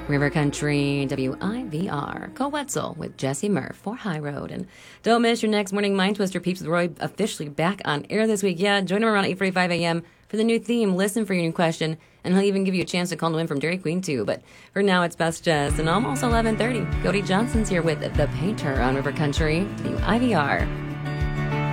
River Country, WIVR. Go Wetzel with Jesse Murph for High Road. And don't miss your next morning Mind Twister Peeps with Roy, officially back on air this week. Yeah, join him around 8:45 a.m. for the new theme. Listen for your new question, and he'll even give you a chance to call to win from Dairy Queen, too. But for now, it's Best Jess, and almost 11:30. Cody Johnson's here with The Painter on River Country, WIVR.